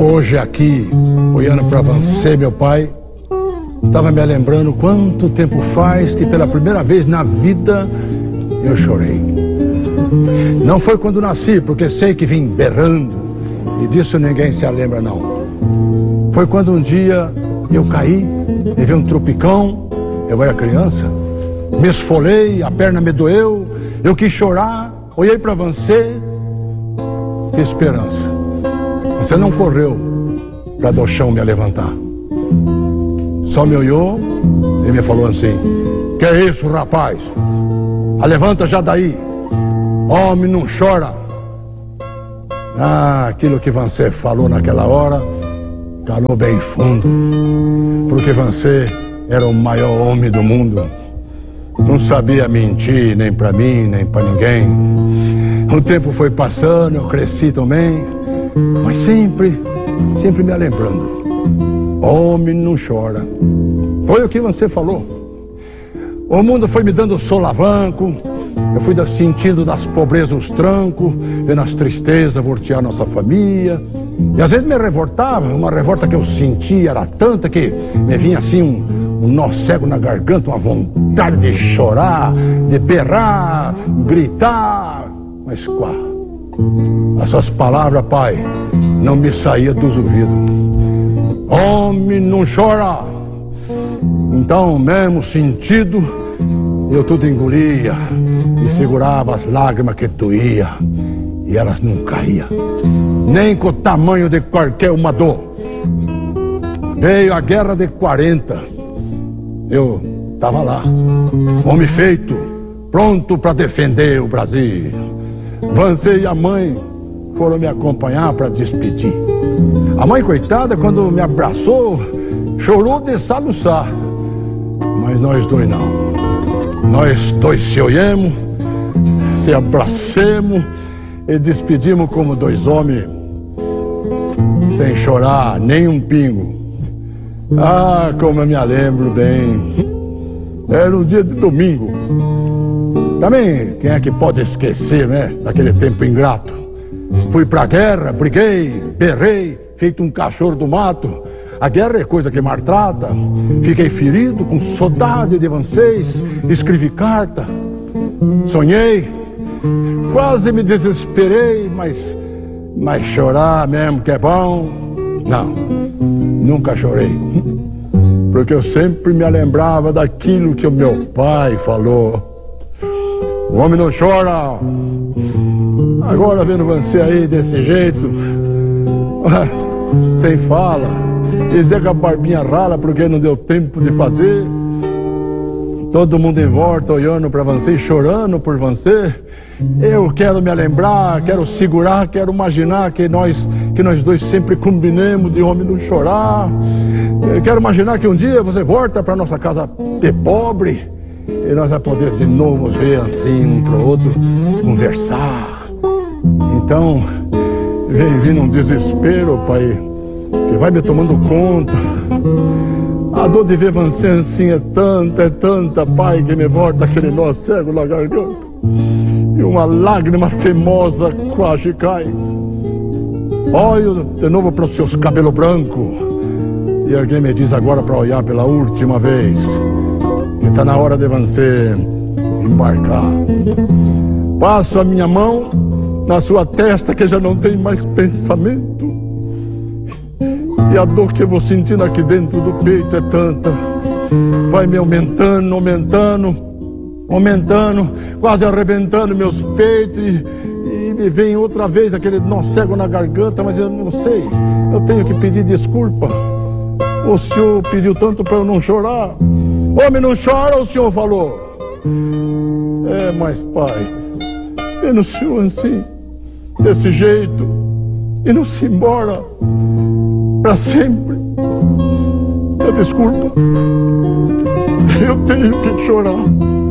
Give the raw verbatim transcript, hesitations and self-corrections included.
Hoje aqui, olhando para você, meu pai, estava me lembrando quanto tempo faz que pela primeira vez na vida eu chorei. Não foi quando nasci, porque sei que vim berrando, e disso ninguém se lembra não. Foi quando um dia eu caí, levei um tropicão, eu era criança, me esfolei, a perna me doeu, eu quis chorar, olhei para você, que esperança. Você não correu para do chão me levantar. Só me olhou e me falou assim: que é isso, rapaz? A levanta já daí. Homem não chora. Ah, aquilo que você falou naquela hora calou bem fundo. Porque você era o maior homem do mundo. Não sabia mentir nem para mim, nem para ninguém. O tempo foi passando, eu cresci também, mas sempre, sempre me lembrando. Homem não chora. Foi o que você falou. O mundo foi me dando solavanco, eu fui sentindo das pobrezas os trancos, vendo as tristezas voltear nossa família. E às vezes me revoltava, uma revolta que eu sentia era tanta que me vinha assim um, um nó cego na garganta, uma vontade de chorar, de berrar, gritar. Mas quá, as suas palavras, pai, não me saíam dos ouvidos. Homem não chora. Então, mesmo sentido, eu tudo engolia e segurava as lágrimas que doía, e elas não caíam, nem com o tamanho de qualquer uma dor. Veio a guerra de quarenta, eu estava lá, homem feito, pronto para defender o Brasil. Você e a mãe foram me acompanhar para despedir. A mãe, coitada, quando me abraçou, chorou de soluçar. Mas nós dois não. Nós dois se olhamos, se abracemos e despedimos como dois homens, sem chorar nem um pingo. Ah, como eu me lembro bem. Era um dia de domingo. Também, quem é que pode esquecer, né, daquele tempo ingrato? Fui pra guerra, briguei, berrei, feito um cachorro do mato. A guerra é coisa que maltrata. Fiquei ferido, com saudade de vocês, escrevi carta. Sonhei, quase me desesperei, mas, mas chorar mesmo que é bom, não, nunca chorei. Porque eu sempre me lembrava daquilo que o meu pai falou. O homem não chora. Agora vendo você aí desse jeito, sem fala, e deu com a barbinha rala porque não deu tempo de fazer. Todo mundo em volta olhando para você, chorando por você. Eu quero me lembrar, quero segurar, quero imaginar que nós, que nós dois sempre combinemos de homem não chorar. Eu quero imaginar que um dia você volta para nossa casa de pobre e nós vamos poder de novo ver assim um para o outro, conversar. Então, vem vindo um desespero, pai, que vai me tomando conta. A dor de ver você assim é tanta, é tanta, pai, que me volta aquele nó cego na garganta. E uma lágrima teimosa quase cai. Olho de novo para os seus cabelos brancos. E alguém me diz agora para olhar pela última vez que está na hora de você embarcar. Passo a minha mão na sua testa que já não tem mais pensamento. E a dor que eu vou sentindo aqui dentro do peito é tanta. Vai me aumentando, aumentando, aumentando, quase arrebentando meus peitos. E, e me vem outra vez aquele nó cego na garganta, mas eu não sei. Eu tenho que pedir desculpa. O senhor pediu tanto para eu não chorar. Homem não chora, o senhor falou. É, mas pai, vendo o senhor assim, desse jeito, e não se embora para sempre. Eu desculpa. Eu tenho que chorar.